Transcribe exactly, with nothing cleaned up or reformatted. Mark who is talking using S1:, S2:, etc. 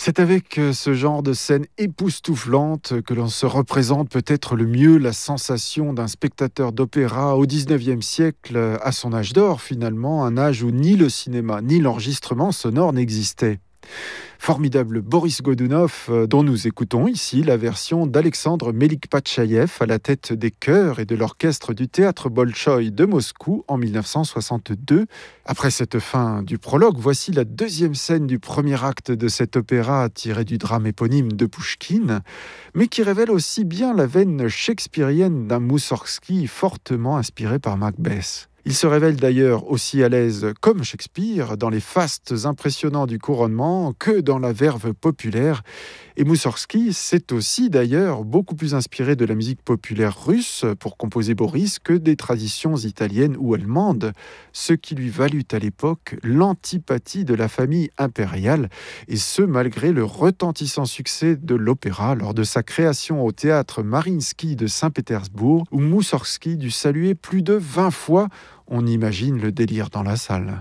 S1: C'est avec euh, ce genre de scène époustouflante que l'on se représente peut-être le mieux la sensation d'un spectateur d'opéra au dix-neuvième siècle, euh, à son âge d'or finalement, un âge où ni le cinéma ni l'enregistrement sonore n'existaient. Formidable Boris Godunov, euh, dont nous écoutons ici la version d'Alexandre Melikpachaïev à la tête des chœurs et de l'orchestre du théâtre Bolchoï de Moscou en mille neuf cent soixante-deux. Après cette fin du prologue, voici la deuxième scène du premier acte de cet opéra tiré du drame éponyme de Pouchkine, mais qui révèle aussi bien la veine shakespearienne d'un Moussorgsky fortement inspiré par Macbeth. Il se révèle d'ailleurs aussi à l'aise, comme Shakespeare, dans les fastes impressionnants du couronnement que dans la verve populaire. Et Moussorgsky s'est aussi d'ailleurs beaucoup plus inspiré de la musique populaire russe pour composer Boris que des traditions italiennes ou allemandes, ce qui lui valut à l'époque l'antipathie de la famille impériale, et ce malgré le retentissant succès de l'opéra lors de sa création au théâtre Mariinsky de Saint-Pétersbourg, où Moussorgsky dut saluer plus de vingt fois. On imagine le délire dans la salle.